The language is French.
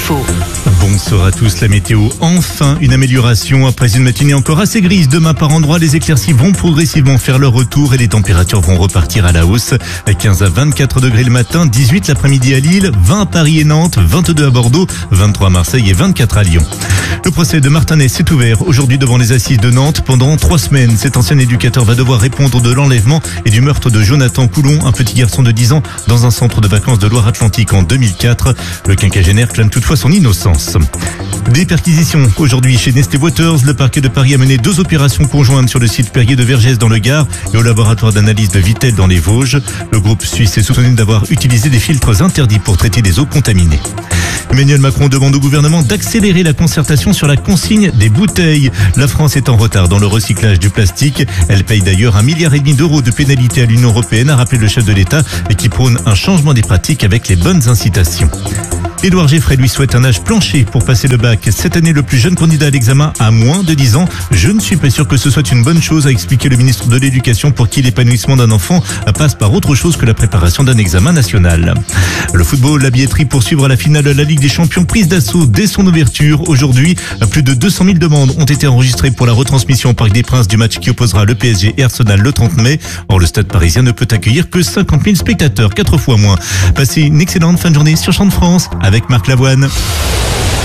info. Bonsoir à tous, la météo, enfin une amélioration après une matinée encore assez grise. Demain par endroits, les éclaircies vont progressivement faire leur retour et les températures vont repartir à la hausse. 15 à 24 degrés le matin, 18 l'après-midi à Lille, 20 à Paris et Nantes, 22 à Bordeaux, 23 à Marseille et 24 à Lyon. Le procès de Martin S s'est ouvert aujourd'hui devant les assises de Nantes pendant 3 semaines. Cet ancien éducateur va devoir répondre de l'enlèvement et du meurtre de Jonathan Coulon, un petit garçon de 10 ans dans un centre de vacances de Loire-Atlantique en 2004. Le quinquagénaire clame toutefois son innocence. Des perquisitions aujourd'hui chez Nestlé Waters. Le parquet de Paris a mené 2 opérations conjointes sur le site Perrier de Vergès dans le Gard et au laboratoire d'analyse de Vittel dans les Vosges. Le groupe suisse est soupçonné d'avoir utilisé des filtres interdits pour traiter des eaux contaminées. Emmanuel Macron demande au gouvernement d'accélérer la concertation sur la consigne des bouteilles. La France est en retard dans le recyclage du plastique. Elle paye d'ailleurs 1,5 milliard d'euros de pénalité à l'Union européenne, a rappelé le chef de l'État, et qui prône un changement des pratiques avec les bonnes incitations. Édouard Geffray lui souhaite un âge plancher pour passer le bac. Cette année, le plus jeune candidat à l'examen a moins de 10 ans. Je ne suis pas sûr que ce soit une bonne chose, a expliqué le ministre de l'Éducation, pour qui l'épanouissement d'un enfant passe par autre chose que la préparation d'un examen national. Le football, la billetterie pour suivre la finale de la Ligue des Champions prise d'assaut dès son ouverture. Aujourd'hui, plus de 200 000 demandes ont été enregistrées pour la retransmission au Parc des Princes du match qui opposera le PSG et Arsenal le 30 mai. Or, le stade parisien ne peut accueillir que 50 000 spectateurs, 4 fois moins. Passez une excellente fin de journée sur Champ de France avec Marc Lavoine.